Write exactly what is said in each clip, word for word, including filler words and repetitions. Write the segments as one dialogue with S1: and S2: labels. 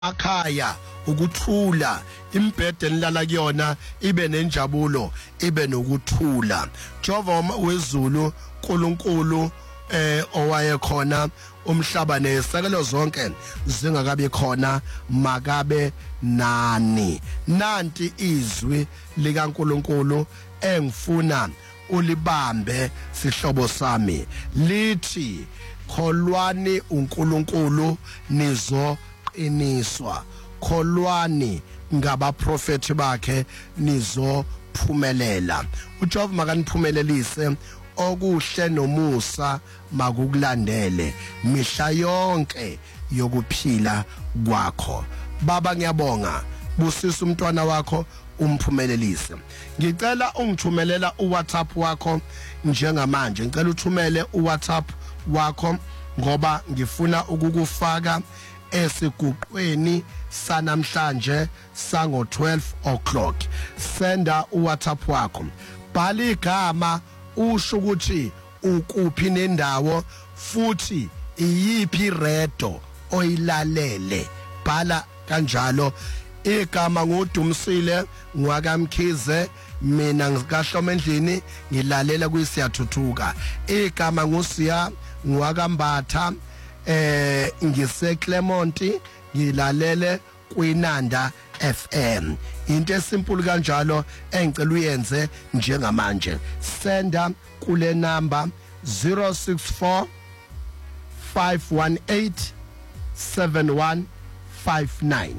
S1: akhaya ukuthula imbhede enilala kuyona ibe nenjabulo ibe nokuthula. Jehova wezulu uNkulunkulu eh owaye khona umhlaba nesekelo zonke zingakabe khona makabe nani. Nanti izwi likaNkulunkulu engifuna ulibambe sihlobo sami lithi kholwani uNkulunkulu nizo iniswa, kholwani ngabaprofeti bakhe nizophumelela. uJehova makaniphumelelise okuhle nomusa makukulandele mihla yonke yokuphila kwakho. Baba ngiyabonga, busisa umntwana wakho umphumelelise. Ngicela ungithumelela uWhatsApp wakho njengamanje. Ngicela uthumele uWhatsApp wakho ngoba ngifuna ukukufaka esiguqweni sanamhlanje sango twelve o'clock. Senda uWhatsApp wakho, bhala igama usho ukuthi ukuphi nendawo futhi iyiphi redo oyilalele. Bhala kanjalo igama nguDumisile ngwakamkhize, mina ngikaHlomendlini ngilalela kuyisiyathuthuka. Igama nguSiya ngwakambatha, eh ngise Clement ngilalele kuInanda F M. Into esimple kanjalo engicela uyenze njengamanje. Senda kule number zero six four five one eight seven one five nine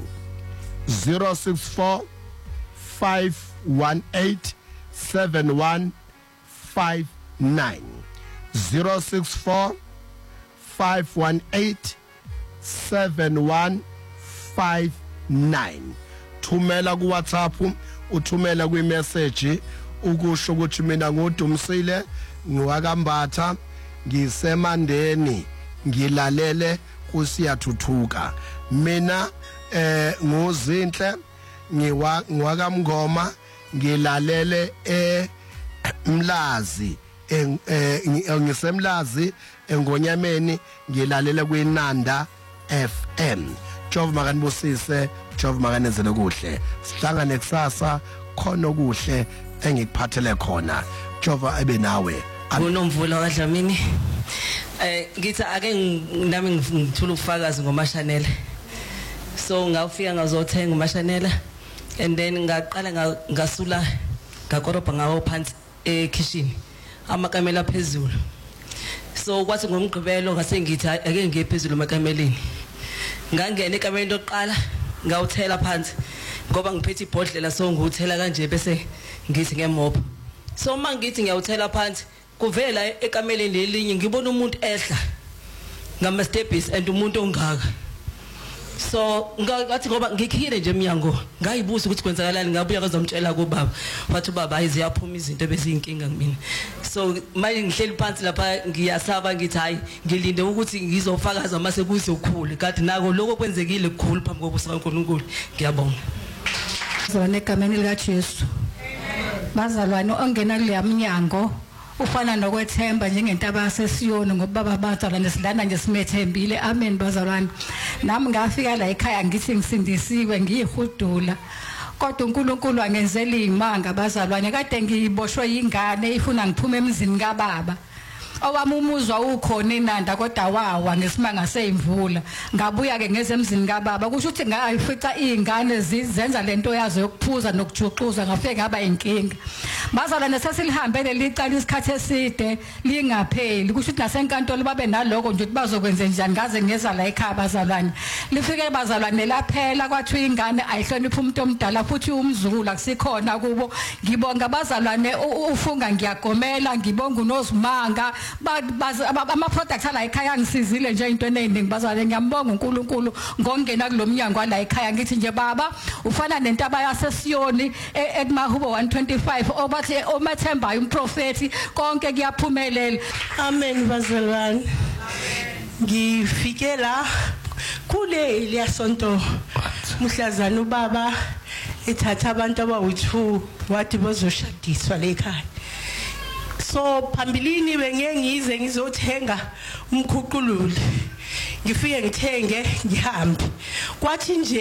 S1: zero six four five one eight seven one five nine zero six four five one eight seven one five nine. Thumela ku WhatsApp, uthumela kwi message ukusho ukuthi mina nguDumisile ngiwakambatha ngisemandeni ngilalele kusiyathuthuka. Mina eh nguzinhle ngiwa ngiwakamngoma ngilalele eMlazi ngisemlazi engonyameni ngilalela kuInanda F M. Jehova makanibusise, Jehova makanenzele kuhle. Sihlangane kusasa khona okuhle engikuphathele khona. Jehova abe nawe.
S2: Unomvula kaDlamini. Eh ngithi ake nami ngithula ufakazi ngoMashanela. So ngawufika ngazothenga uMashanela and then ngaqala ngasula ngakorobha ngawo phansi ekitchen amakamela phezulu. So kwathi ngomgqibelo ngase ngithi ake ngiye phezulu emakameleni. Ngangena ekameni lokuqala ngawuthela phansi ngoba ngiphethe ibhodlela, so ngiwuthela kanje bese ngithi ngemopha. So mangithi ngiyawuthela phansi kuvela ekameleni lelinye ngibona umuntu ehla ngama steps and umuntu ongaka. So ngathi ngoba ngikhile nje eminyango ngayibuza ukuthi kwenzakalani, ngabuya ngazomtshela kubaba wathi ubaba ayiziyaphuma izinto beziyinkinga kumina. So manje ngihleli phansi lapha ngiyasaba ngithi hayi ngilinde ukuthi ngizofakaza mase kuzokhula kanti nako lokho kwenzekile kukhulu phambi kobuso kaNkulunkulu. Ngiyabonga.
S3: Zona egameni lika Jesu. Bazalwane ongena kule minyango ufana nokwethemba njengentaba yaseSiyoni ngoba baba bazalwane silana nje simethembile. Amen bazalwane. Nami ngafika la ekhaya ngithi ngisindisiwe ngiyihudula, kodwa uNkulunkulu angenzela imanga bazalwane. Kade ngiyiboshwe ingane ifuna ngiphume emzini kaBaba. Owami umuzwa ukhona eNanda kodwa wawa ngesimanga seyimvula. Ngabuya ke ngeze emzini kaBaba kusho ukuthi ngayifica izingane zizenza lento yazo yokuphuza nokujuxuza, ngafike ngaba inkinga. Bazalwane sesilihambele licala isikhathi eside lingapheli, kusho ukuthi nasenkantolo babe naloko nje ukuthi bazokwenza njani ngaze ngeza la ekhaya bazalwane. Lifike bazalwane laphela kwathi ingane ayihlonipha umuntu omdala futhi umzukulu akusikhona kubo. Ngibonga bazalwane ufunga ngiyagomela, ngibonga uNozimanga ama products ala ekhaya ngisizile nje into eningi bazalwane. Ngiyambonga uNkulunkulu ngongena kulomnyango la ekhaya ngithi nje baba ufana nentaba yaseSiyoni ekumahubo one twenty-five obathi omathembayo umprofeti konke kuyaphumelela.
S4: Amen bazalwane. Ngifike la kule liyasonto muhlazana ubaba ethatha abantu abawu-two wathi bazoshadiswa le ekhaya. So phambilini bengiye ngize ngizothenga umkhuqululi ngifike ngithenge ngihambe kwathi nje